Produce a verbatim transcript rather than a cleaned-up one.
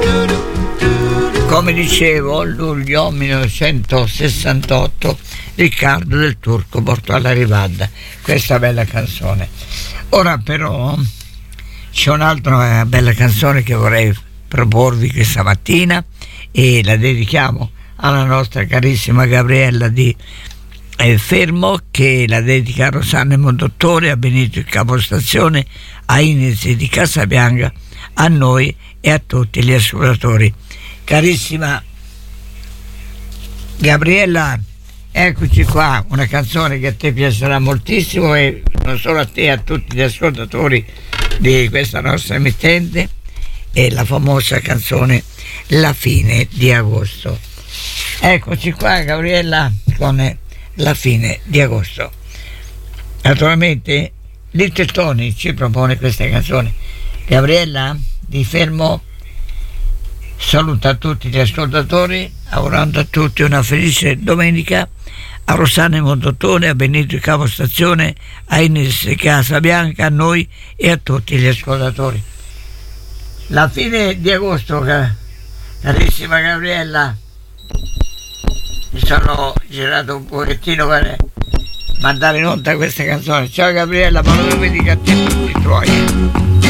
Come dicevo, luglio millenovecentosessantotto, Riccardo del Turco portò alla Rivadda questa bella canzone. Ora però c'è un'altra bella canzone che vorrei proporvi questa mattina e la dedichiamo alla nostra carissima Gabriella di eh, Fermo, che la dedica a Rosanna Mondottore, a Benito il Capostazione, a Ines di Casabianca, a noi e a tutti gli ascoltatori. Carissima Gabriella, eccoci qua, una canzone che a te piacerà moltissimo e non solo a te, a tutti gli ascoltatori di questa nostra emittente, è la famosa canzone La fine di agosto. Eccoci qua Gabriella con La fine di agosto. Naturalmente Little Tony ci propone questa canzone. Gabriella di Fermo saluta tutti gli ascoltatori, augurando a tutti una felice domenica, a Rosanna Mondottone, a Benito il Capostazione, a Ines Casabianca, a noi e a tutti gli ascoltatori. La fine di agosto, carissima Gabriella, mi sono girato un pochettino per mandare in onda questa canzone. Ciao Gabriella, ma lo dica a te tutti i tuoi.